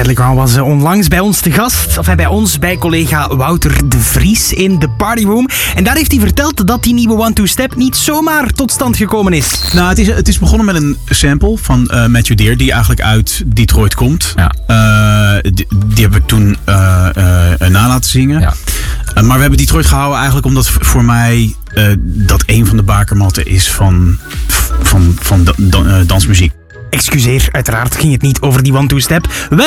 Legrand was onlangs bij ons te gast. Of bij ons, bij collega Wouter de Vries in de Party Room. En daar heeft hij verteld dat die nieuwe 1-2 Step niet zomaar tot stand gekomen is. Nou, het is begonnen met een sample van Matthew Deer, die eigenlijk uit Detroit komt. Ja. Die heb ik toen na laten zingen. Ja. Maar we hebben Detroit gehouden eigenlijk omdat voor mij dat een van de bakermatten is van dansmuziek. Excuseer, uiteraard ging het niet over die 1-2 Step. Wel